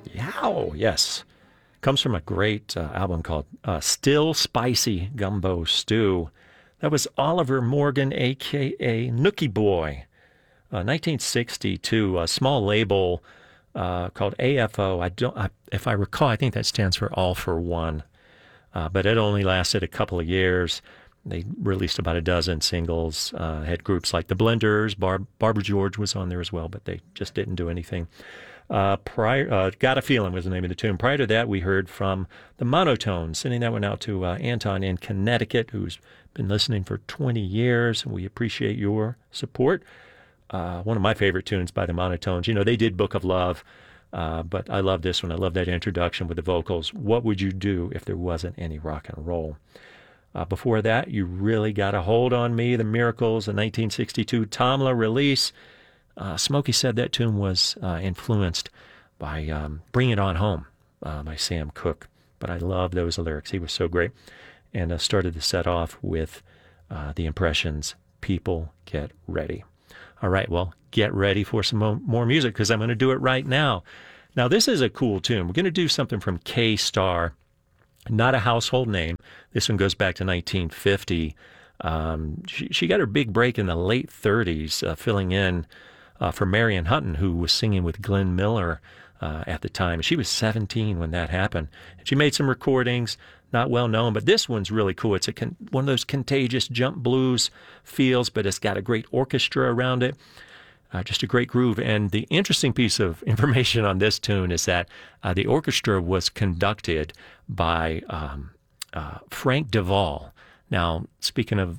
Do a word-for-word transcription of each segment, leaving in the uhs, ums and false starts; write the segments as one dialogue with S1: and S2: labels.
S1: Yow, yes. Comes from a great uh, album called uh, Still Spicy Gumbo Stew. That was Oliver Morgan, a k a. Nookie Boy. Uh, nineteen sixty-two, a small label uh, called A F O. I don't, I, if I recall, I think that stands for All for One. Uh, but it only lasted a couple of years. They released about a dozen singles, uh, had groups like the Blenders, Bar- Barbara George was on there as well, but they just didn't do anything. Uh, prior, uh, Got a Feeling was the name of the tune. Prior to that, we heard from the Monotones, sending that one out to uh, Anton in Connecticut, who's been listening for twenty years, and we appreciate your support. Uh, one of my favorite tunes by the Monotones. You know, they did Book of Love, uh, but I love this one. I love that introduction with the vocals. What would you do if there wasn't any rock and roll? Uh, before that, You Really Got a Hold on Me, The Miracles, a nineteen sixty-two Tamla release. Uh, Smokey said that tune was uh, influenced by um, Bring It On Home uh, by Sam Cooke. But I love those lyrics. He was so great. And uh, started the set off with uh, the Impressions, People Get Ready. All right, well, get ready for some mo- more music because I'm going to do it right now. Now, this is a cool tune. We're going to do something from K-Star. Not a household name. This one goes back to nineteen fifty. Um, she, she got her big break in the late thirties, uh, filling in uh, for Marion Hutton, who was singing with Glenn Miller uh, at the time. She was seventeen when that happened. And she made some recordings, not well known, but this one's really cool. It's a con- one of those contagious jump blues feels, but it's got a great orchestra around it. Uh, just a great groove. And the interesting piece of information on this tune is that uh, the orchestra was conducted by um, uh, Frank Duvall. Now, speaking of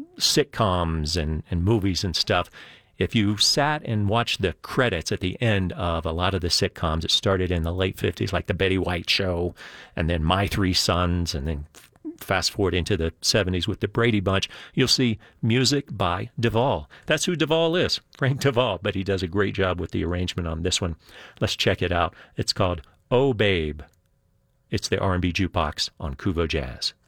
S1: sitcoms and, and movies and stuff, if you sat and watched the credits at the end of a lot of the sitcoms, it started in the late fifties, like The Betty White Show, and then My Three Sons, and then fast forward into the seventies with the Brady Bunch, you'll see music by Duvall. That's who Duvall is, Frank Duvall, but he does a great job with the arrangement on this one. Let's check it out. It's called Oh Babe. It's the R and B Jukebox on Kuvo Jazz.